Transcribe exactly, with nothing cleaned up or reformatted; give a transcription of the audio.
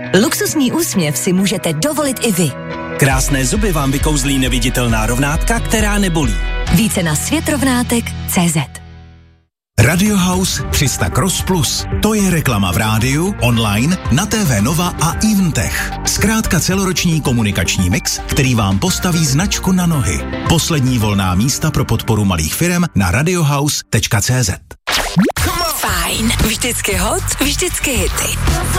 Luxusní úsměv si můžete dovolit i vy. Krásné zuby vám vykouzlí neviditelná rovnátka, která nebolí. Více na světrovnátek tečka cé zet. Radio House tři sta Cross Plus. To je reklama v rádiu, online, na T V Nova a Eventech. Zkrátka celoroční komunikační mix, který vám postaví značku na nohy. Poslední volná místa pro podporu malých firem na radiohouse tečka cé zet. Fajn. Vždycky hot, vždycky hity.